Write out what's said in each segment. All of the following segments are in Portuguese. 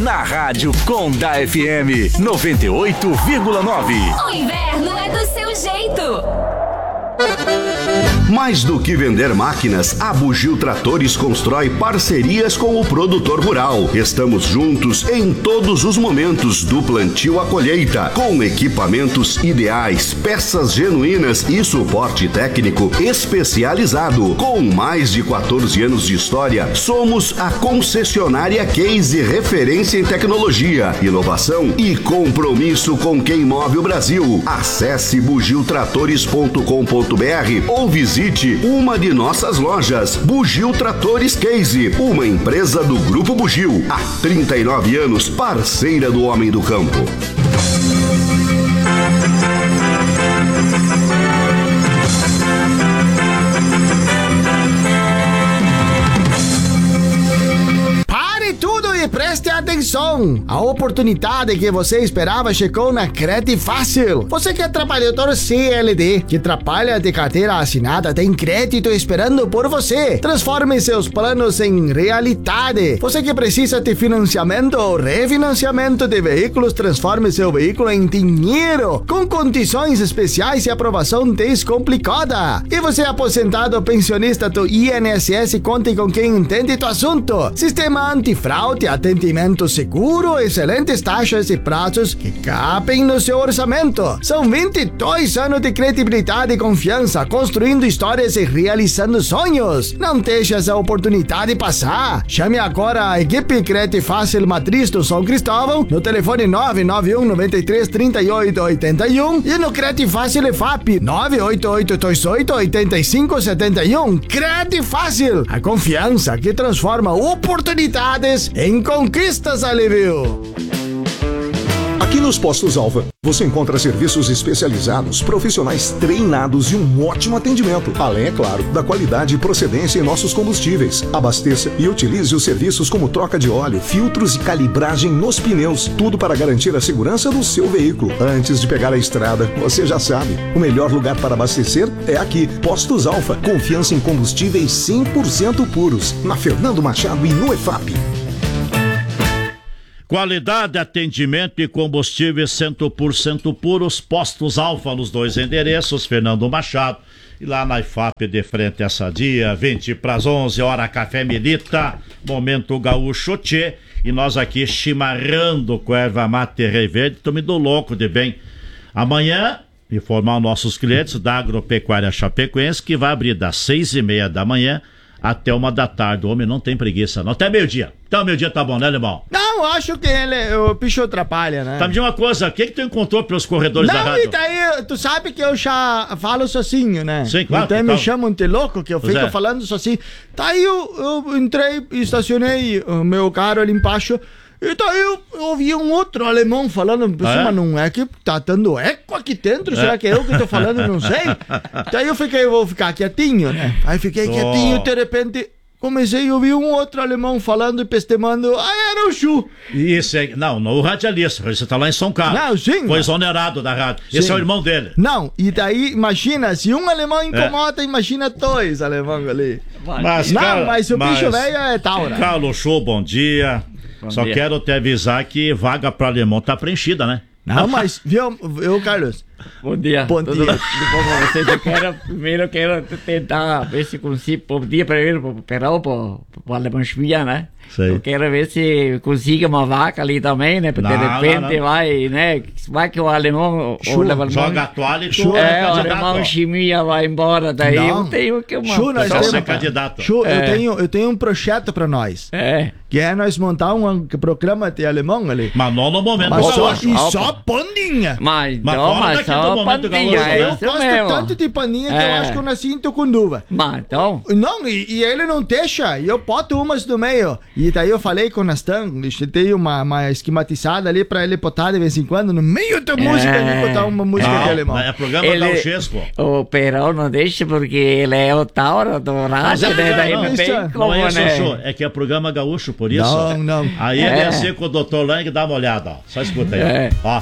na Rádio Conda FM 98,9. O inverno é do seu jeito. Mais do que vender máquinas, a Bugio Tratores constrói parcerias com o produtor rural. Estamos juntos em todos os momentos, do plantio à colheita, com equipamentos ideais, peças genuínas e suporte técnico especializado. Com mais de 14 anos de história, somos a concessionária Case, referência em tecnologia, inovação e compromisso com quem move o Brasil. Acesse bugiotratores.com.br ou visite uma de nossas lojas. Bugio Tratores Case, uma empresa do Grupo Bugio, há 39 anos, parceira do homem do campo. Preste atenção! A oportunidade que você esperava chegou na Crédito Fácil. Você que é trabalhador CLT, que trabalha de carteira assinada, tem crédito esperando por você. Transforme seus planos em realidade. Você que precisa de financiamento ou refinanciamento de veículos, transforme seu veículo em dinheiro, com condições especiais e aprovação descomplicada. E você aposentado ou pensionista do INSS, conte com quem entende do assunto. Sistema antifraude, atendimento seguro, excelentes taxas e prazos que cabem no seu orçamento. São 22 anos de credibilidade e confiança, construindo histórias e realizando sonhos. Não deixe essa oportunidade passar. Chame agora a equipe Crédito Fácil Matriz do São Cristóvão no telefone 991 93 38 81 e no Crédito Fácil EFAP 988 28 85 71. Crédito Fácil, a confiança que transforma oportunidades em conquistas, Alívio. Aqui nos Postos Alfa, você encontra serviços especializados, profissionais treinados e um ótimo atendimento. Além, é claro, da qualidade e procedência em nossos combustíveis. Abasteça e utilize os serviços como troca de óleo, filtros e calibragem nos pneus. Tudo para garantir a segurança do seu veículo. Antes de pegar a estrada, você já sabe, o melhor lugar para abastecer é aqui. Postos Alfa, confiança em combustíveis 100% puros. Na Fernando Machado e no EFAP. Qualidade, atendimento e combustíveis 100% puros. Postos Alfa nos dois endereços, Fernando Machado e lá na IFAP de frente a Sadia, 20 para as 11, hora Café Milita, Momento Gaúcho Tchê, e nós aqui chimarrando com erva mate Rei Verde, tô me do louco de bem. Amanhã, informar nossos clientes da Agropecuária Chapecoense, que vai abrir das 6:30 da manhã até 1 da tarde. O homem não tem preguiça, não. Até meio-dia. Então, meio-dia tá bom, né, Alemão? Não, acho que o bicho atrapalha, né? Tá me dizendo uma coisa, o que tu encontrou pelos corredores da rádio? Não, e daí, tu sabe que eu já falo sozinho, né? Sim, claro. Até me chamam de louco, que eu fico é. falando sozinho. Daí eu entrei e estacionei o meu carro ali embaixo. E daí eu ouvi um outro alemão falando, mas não é que tá dando eco aqui dentro? Será que é eu que tô falando? Não sei. Daí eu vou ficar quietinho, né? Aí fiquei quietinho e de repente comecei a ouvir um outro alemão falando e pestemando, era o Chu. Isso, não, o radialista, você tá lá em São Carlos. Não, sim. Foi exonerado da rádio. Sim. Esse é o irmão dele. Não, e daí, imagina, se um alemão incomoda, imagina dois alemães ali. Mas o bicho velho é Taura. Carlos Show, bom dia. Só quero te avisar que vaga para alemão tá preenchida, né? Não, mas, viu, Carlos? Bom dia. Bom dia. Vocês, primeiro quero tentar ver se consigo, bom dia primeiro pro Perão, pro Alemão Schmier, né? Sei. Eu quero ver se consiga uma vaca ali também, né? Porque de repente vai, né? Vai que o alemão... joga a toalha e tu o Alemão Schmier vai embora, daí eu tenho que ser candidato. Eu tenho um projeto pra nós. Que é nós montar um programa de alemão ali. Mas não no momento. Só pandinha. Mas só pandinha, eu gosto tanto de pandinha que eu acho que eu nasci em Tucunduva. Mas então... Não, e ele não deixa, e eu boto umas no meio. E daí eu falei com o Nastan, dei uma esquematizada ali pra ele botar de vez em quando, no meio da música, ele botar uma música de alemão. É programa gauchesco. O Perão não deixa porque ele é o Tauro do rádio, né? Daí não tem como, né? É que é programa gaúcho, por isso. Não. Aí ele ia ser com o Dr. Lang, dá uma olhada, ó. Só escuta aí, ó.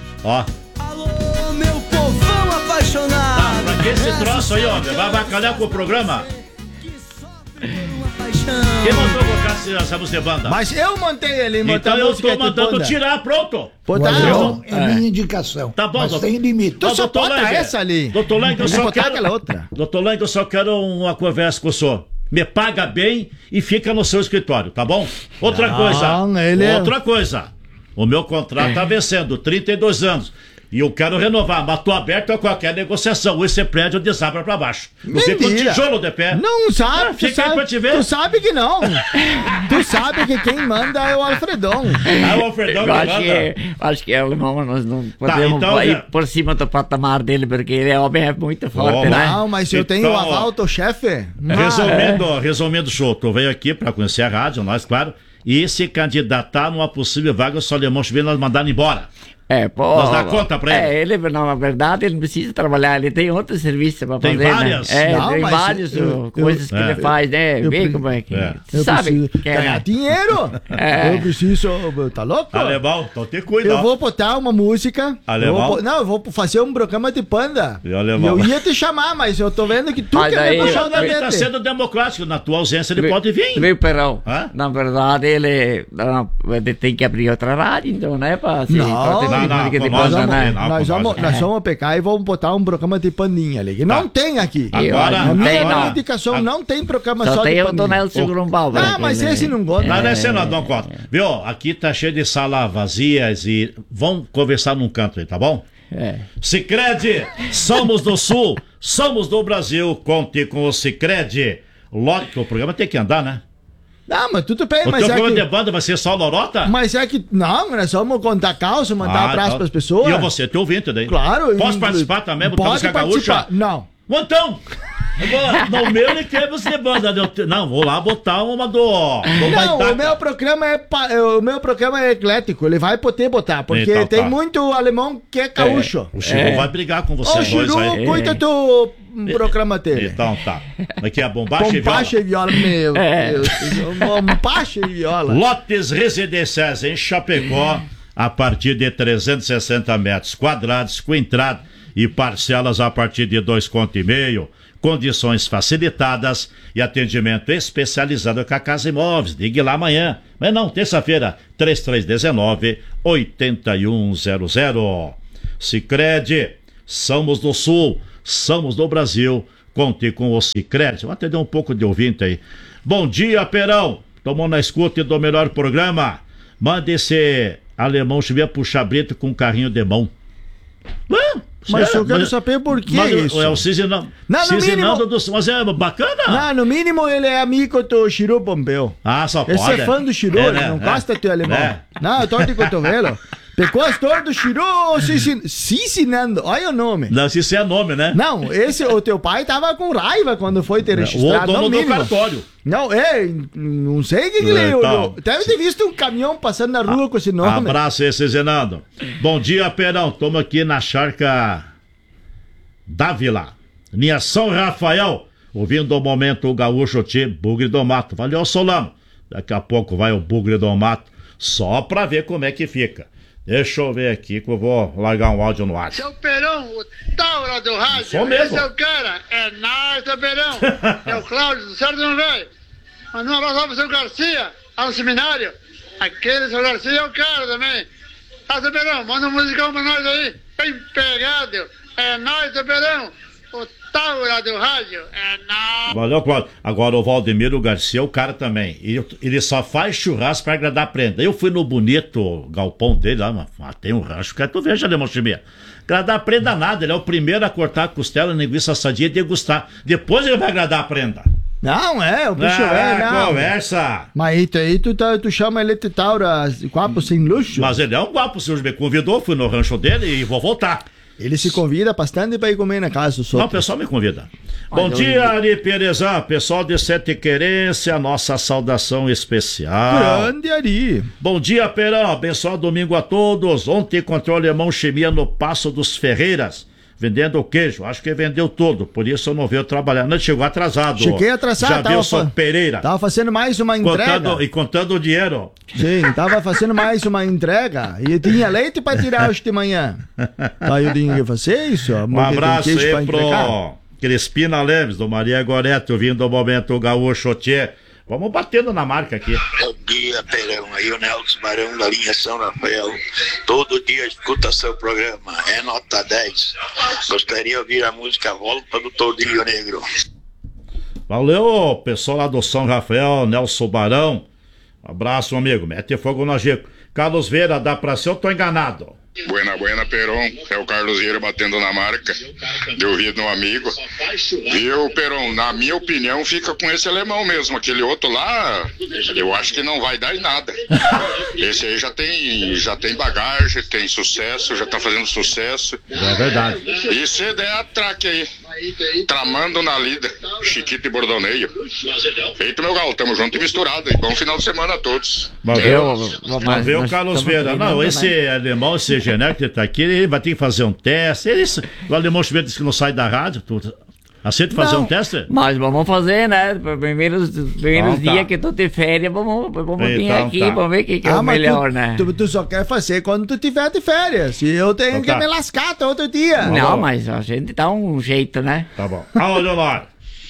Alô, meu povão apaixonado. Pra que esse troço aí, ó? Vai bacalhar com o programa? Quem mandou colocar essa música de banda? Mas eu montei ali, então eu tô mandando tirar, pronto. É minha indicação. Tá bom, mas tem limite. Tu só bota essa ali. Doutor Lang, eu só quero... aquela outra. Doutor Lang, eu só quero uma conversa com o senhor. Me paga bem e fica no seu escritório, tá bom? Outra coisa. O meu contrato tá vencendo, 32 anos. E eu quero renovar, mas tô aberto a qualquer negociação. Esse prédio desabra pra baixo. Não fica um tijolo de pé. Não sabe, fica aí pra te ver. Tu sabe que não. Tu sabe que quem manda é o Alfredão. É o Alfredão que manda. Acho que é o alemão, nós não podemos ir por cima do patamar dele, porque ele é muito forte, né? Não, mas eu tenho o aval do chefe. Resumindo o show, tu veio aqui pra conhecer a rádio, nós, claro, e se candidatar numa possível vaga, só alemão chover, nós mandaram embora. Nós dá conta pra ele. Ele, na verdade, ele não precisa trabalhar, ele tem outro serviço pra fazer. Tem várias? Né? Tem várias coisas que ele faz, né? Vê como é que. Eu sabe preciso ganhar dinheiro. Eu preciso. Tá louco? Alemão, então te cuida. Eu vou botar uma música. Alemão? Eu vou fazer um programa de panda. Eu ia te chamar, mas eu tô vendo que tu quer me puxar da Ele tá sendo democrático, na tua ausência ele pode vir. Veio o Perão. Na verdade, ele tem que abrir outra rádio, então, né? Nós vamos pegar e vamos botar um programa de paninha ali. Que não tem aqui. Agora, a minha indicação não tem programa só de paninha. Só tem o Nelson Grumbal. Mas esse não conta. Não, esse não conta. Viu? Aqui tá cheio de salas vazias e vamos conversar num canto aí, tá bom? Sicredi, somos do Sul, somos do Brasil, conte com o Sicredi. Lógico, o programa tem que andar, né? Não, mas tudo bem, mas teu programa de banda vai ser só lorota? Mas é que, não, nós vamos contar causa, mandar abraço pras pessoas. E eu vou ser teu ouvinte daí. Claro. Posso participar também? Pode participar. Não. Então, no meu ele quer você de banda. Não, vou lá botar uma do não, o meu programa é eclético, ele vai poder botar, porque então, tem muito alemão que é gaúcho. O Chiru vai brigar com vocês dois aí. O Chiru, cuida do programa dele. Então tá. Aqui é bombacha e viola. Bombacha e viola, meu Deus. Bombacha e viola. Lotes residenciais em Chapecó, a partir de 360 metros quadrados, com entrada e parcelas a partir de 2,5 conto. Condições facilitadas e atendimento especializado com a Casa Imóveis. Ligue lá amanhã. Mas não, terça-feira, 3319-8100. Sicredi, somos do Sul, somos do Brasil. Conte com o Sicredi. Vamos atender um pouco de ouvinte aí. Bom dia, Perão. Tomou na escuta do melhor programa. Mande esse alemão chover puxar brito com um carrinho de mão. Mas eu quero saber por que isso. É o Cisinando. Mas é bacana. Não, no mínimo ele é amigo do Chiru Pompeu. Só pode. Esse é fã do Chiru, não gosta do alemão. Não, eu tô de cotovelo. Pegou a história do Chiru Cisinando. Olha o nome. Não, se isso é nome, né? Não, o teu pai tava com raiva quando foi ter registrado. O dono do cartório. Não, não sei o que ele olhou. Deve ter visto um caminhão passando na rua com esse nome. Abraço aí, Cisinando. Bom dia, Perão. Tamo aqui na Charca Dávila, linha São Rafael, ouvindo o momento o gaúcho Tchê, Bugre do Mato. Valeu, Solano. Daqui a pouco vai o Bugre do Mato, só pra ver como é que fica. Deixa eu ver aqui que eu vou largar um áudio no ar. Seu Perão, o Taura do rádio. Sou mesmo. Esse é o cara, é nós, seu Perão. É o Cláudio do Certo Não Velho. Manda um abraço pro seu Garcia, lá no seminário. Aquele seu Garcia é o cara também. Seu Perão, manda um musicão pra nós aí. Bem pegado. É nós, seu Perão. O Taura do rádio. É nós. Valeu, Cláudio. Agora o Valdemiro Garcia é o cara também. Ele só faz churrasco pra agradar a prenda. Eu fui no bonito galpão dele lá, tem um rancho. Tu veja, Alemão Chimia. Agradar a prenda nada. Ele é o primeiro a cortar a costela, linguiça sadia e degustar. Depois ele vai agradar a prenda. Não, o bicho não. Conversa. Mas aí tu chama ele de Taura guapo sem luxo. Mas ele é um guapo, o senhor me convidou, fui no rancho dele e vou voltar. Ele se convida bastante para ir comer na casa do Não, o pessoal me convida. Bom dia, Ari Perezan, pessoal de Sete Querência, nossa saudação especial. Grande Ari. Bom dia, Perão, abençoado domingo a todos. Ontem encontrei o alemão Chimia no Passo dos Ferreiras, vendendo queijo. Acho que vendeu tudo, por isso eu não veio trabalhar. Não, chegou atrasado. Cheguei atrasado. Já viu o São Pereira. Tava fazendo mais uma entrega. Contando o dinheiro. Sim, tava fazendo mais uma entrega. E tinha leite para tirar hoje de manhã. Aí eu tinha que fazer isso. Um abraço aí pro Crispina Lemes, do Maria Gorete, ouvindo o momento Gaúcho Tchê. Vamos batendo na marca aqui. Bom dia, Perão. Aí o Nelson Barão da linha São Rafael. Todo dia escuta seu programa. É nota 10. Gostaria de ouvir a música Volta do Tordilho Negro. Valeu, pessoal lá do São Rafael, Nelson Barão. Um abraço, amigo. Mete fogo no Gico. Carlos Vieira, dá pra ser ou tô enganado? Buena, Peron. É o Carlos Vieira batendo na marca. De ouvido um amigo. Viu, Peron? Na minha opinião, fica com esse alemão mesmo. Aquele outro lá, eu acho que não vai dar em nada. Esse aí já tem bagagem, tem sucesso, já tá fazendo sucesso. É verdade. E se der a traque aí, tramando na lida, Chiquito e Bordoneio. Feito, meu galo, tamo junto e misturado. E bom final de semana a todos. Valeu, o Carlos Vieira. Não, esse alemão, esse genérico que tá aqui, ele vai ter que fazer um teste. O alemão Schmidt disse que não sai da rádio. Tu aceita fazer um teste? Mas vamos fazer, né? Primeiros dias que tu te férias, vamos vir aqui, vamos ver o que é o melhor, né? Tu só quer fazer quando tu tiver de férias. E eu tenho que me lascar até outro dia. Não, mas a gente dá um jeito, né? Tá bom. Aonde, Leonardo?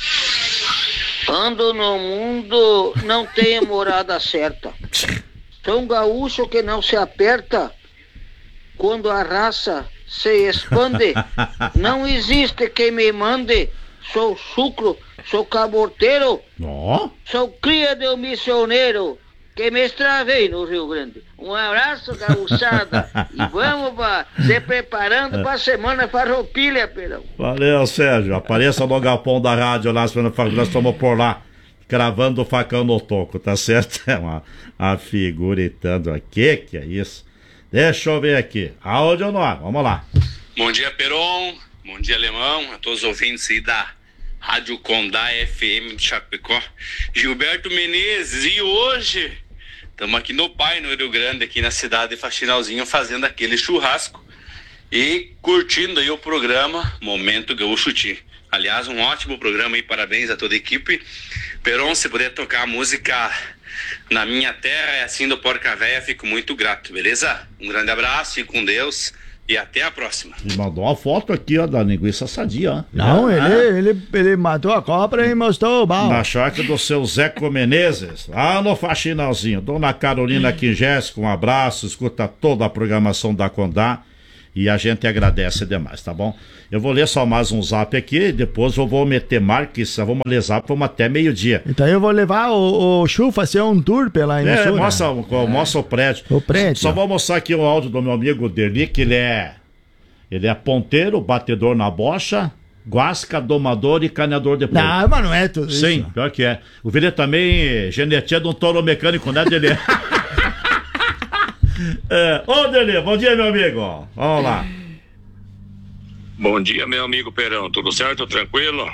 Ando no mundo, não tenho morada certa. Sou um gaúcho que não se aperta quando a raça se expande. Não existe quem me mande. Sou chucro, sou caborteiro. Sou cria de um missioneiro que me extravei no Rio Grande. Um abraço, gauchada. E vamos se preparando para a semana farroupilha, Perão. Valeu, Sérgio. Apareça no galpão da rádio lá, nós estamos por lá, cravando o facão no toco, tá certo? É uma figuritando aqui, que é isso? Deixa eu ver aqui. Áudio no ar, vamos lá. Bom dia, Peron. Bom dia, Alemão. A todos os ouvintes aí da Rádio Condá FM de Chapecó. Gilberto Menezes, e hoje estamos aqui no Pai, no Rio Grande, aqui na cidade de Faxinalzinho, fazendo aquele churrasco e curtindo aí o programa Momento Gaúcho Ti. Aliás, um ótimo programa aí, parabéns a toda a equipe. Peron, se puder tocar a música Na Minha Terra é Assim do Porca Véia, fico muito grato, beleza? Um grande abraço, fique com Deus e até a próxima. Ele mandou uma foto aqui, ó, da linguiça sadia, ó. Não, ele matou a cobra e mostrou o mal. Na chácara do seu Zeco Menezes, lá no Faxinalzinho. Dona Carolina Quingés, um abraço, escuta toda a programação da Condá e a gente agradece demais, tá bom? Eu vou ler só mais um zap aqui, depois eu vou meter marques, vamos ler zap, vamos até meio-dia. Então eu vou levar o Chu fazer um tour pela emissora. Mostra o prédio. O prédio. Só vou mostrar aqui o áudio do meu amigo Derli, que ele é ponteiro, batedor na bocha, guasca, domador e caneador de porco. Não, mas não é tudo isso. Sim, pior que é. O Vila também, genetia de um touro mecânico, né, Derli? Ô, Derli, bom dia, meu amigo. Vamos lá. Bom dia, meu amigo Perão, tudo certo, tranquilo?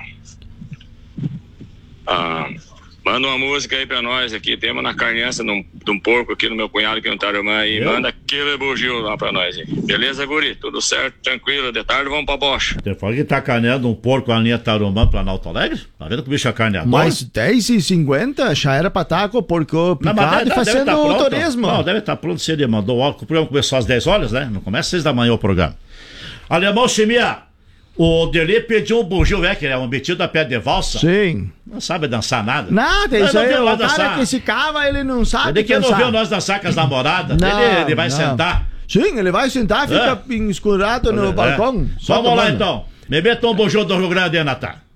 Manda uma música aí pra nós aqui, temos na carniça de um porco aqui no meu cunhado que não tá irmã aí, manda aquele bugio lá pra nós aí. Beleza, guri? Tudo certo, tranquilo, de tarde vamos pra bocha. Você fala que tá carneando um porco na linha Tarumã pra Alto Alegre? Tá vendo que o bicho é carneador? Mas 10h50 já era pra estar com o porco picado e fazendo o turismo. Não, deve estar pronto, se ele mandou o programa começou às 10 horas, né? Não começa às 6 da manhã o programa. Alemão Chimia, o Derli pediu um bugio, que ele é um metido a pé de valsa. Sim. Não sabe dançar nada. Nada, isso aí, o cara que se cava, ele não sabe ele dançar. Ele que não viu nós dançar com as namoradas, ele vai sentar. Sim, ele vai sentar, fica escurado no balcão. Vamos lá então, me meta um bugio do Rio Grande, Natal.